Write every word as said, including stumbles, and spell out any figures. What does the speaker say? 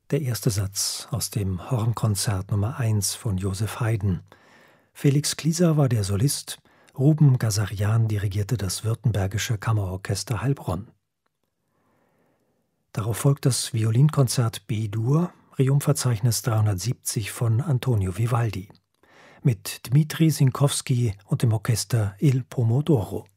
Der erste Satz aus dem Hornkonzert Nummer eins von Joseph Haydn. Felix Klieser war der Solist, Ruben Gazarian dirigierte das Württembergische Kammerorchester Heilbronn. Darauf folgt das Violinkonzert B-Dur, Requiem-Verzeichnis dreihundertsiebzig von Antonio Vivaldi, mit Dmitri Sinkowski und dem Orchester Il Pomodoro.